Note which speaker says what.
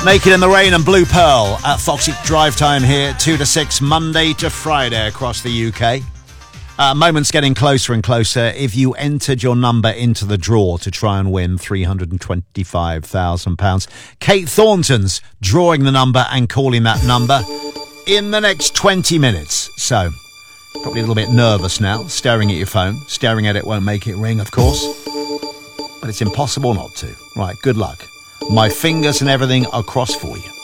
Speaker 1: Naked in the Rain and Blue Pearl at Foxy Drive Time here, 2 to 6, Monday to Friday across the UK. Moments getting closer and closer. If you entered your number into the draw to try and win £325,000, Kate Thornton's drawing the number and calling that number in the next 20 minutes. So, probably a little bit nervous now, staring at your phone. Staring at it won't make it ring, of course. But it's impossible not to. Right, good luck. My fingers and everything are crossed for you.